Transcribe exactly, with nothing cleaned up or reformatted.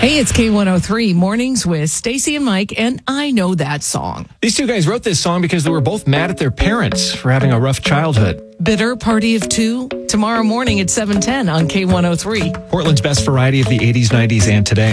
Hey, it's K one oh three Mornings with Stacy and Mike, and I Know That Song. These two guys wrote this song because they were both mad at their parents for having a rough childhood. Bitter Party of Two, tomorrow morning at seven ten on K one oh three. Portland's best variety of the eighties, nineties, and today.